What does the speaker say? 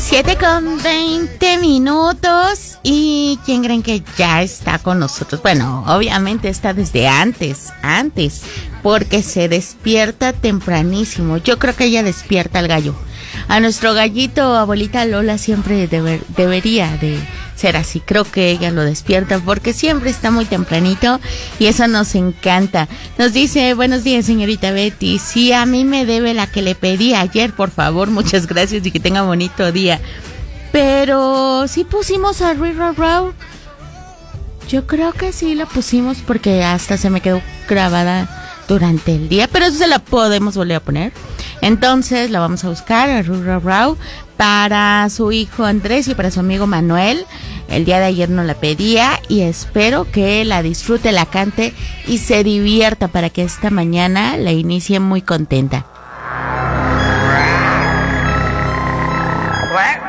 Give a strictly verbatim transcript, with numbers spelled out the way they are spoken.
Siete con veinte minutos. ¿Y quién creen que ya está con nosotros? Bueno, obviamente está desde antes, antes, porque se despierta tempranísimo. Yo creo que ella despierta al gallo. A nuestro gallito, abuelita Lola, siempre deber, debería de ser así. Creo que ella lo despierta porque siempre está muy tempranito y eso nos encanta. Nos dice, buenos días, señorita Betty. Sí, a mí me debe la que le pedí ayer, por favor. Muchas gracias y que tenga bonito día. Pero sí pusimos a Rira Row. Yo creo que sí la pusimos porque hasta se me quedó grabada durante el día, pero eso se la podemos volver a poner. Entonces la vamos a buscar a Rura Rau para su hijo Andrés y para su amigo Manuel. El día de ayer no la pedía y espero que la disfrute, la cante y se divierta para que esta mañana la inicie muy contenta.